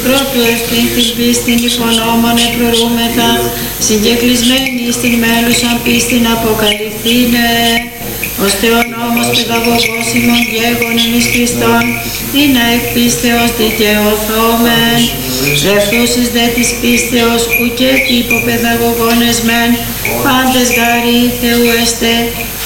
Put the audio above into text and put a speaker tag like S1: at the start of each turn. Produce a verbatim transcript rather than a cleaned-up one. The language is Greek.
S1: πρώτου ευθύν την πίστην υπονόμων επρορούμεθα, συγκεκλεισμένοι στην μέλουσαν πίστην αποκαλυφθήνε, ώστε ο νόμος παιδαγωγός ημών γέγονεν εις Χριστόν, ή να εκ πίστεως δικαιωθόμεν, ρευθούσις δε της πίστεως ουκ εκ υποπαιδαγωγών εσμεν, πάντες γάροι Θεού εστε,